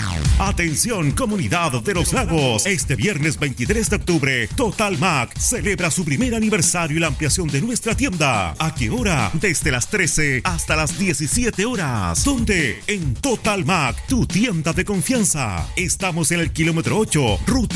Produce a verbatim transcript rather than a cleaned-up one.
Atención, comunidad de Los Lagos. Este viernes veintitrés de octubre, Total Mac celebra su primer aniversario y la ampliación de nuestra tienda. ¿A qué hora? Desde las trece hasta las diecisiete horas. ¿Dónde? En Total Mac, tu tienda de confianza. Estamos en el kilómetro ocho, ruta